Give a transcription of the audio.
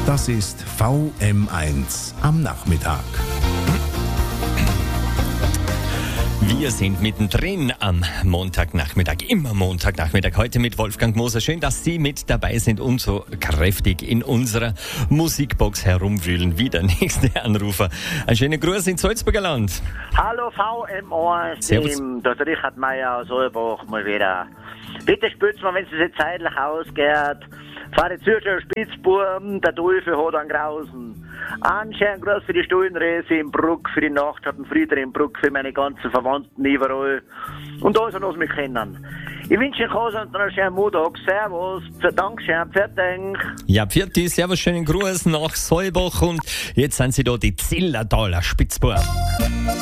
Das ist VM1 am Nachmittag. Wir sind mittendrin am Montagnachmittag, immer Montagnachmittag, heute mit Wolfgang Moser. Schön, dass Sie mit dabei sind und so kräftig in unserer Musikbox herumwühlen wie der nächste Anrufer. Ein schöner Gruß ins Salzburger Land. Hallo VM1-Team, das ist Richard Meier aus Olbach mal wieder. Bitte spürt's mal, wenn es sich zeitlich ausgeht. Fahre Zürcher Spitzbuben, der Teufel hat einen Grausen. Anscheinend groß für die Stullenräse in Bruck, für die Nachtschatten in Bruck, für meine ganzen Verwandten überall. Und alles, was mich kennen. Ich wünsche euch also einen schönen Montag. Servus, Dankeschön, fertig. Ja, Pfirti, servus, schönen Gruß nach Solbach und jetzt sind Sie da die Zillertaler Spitzbuben.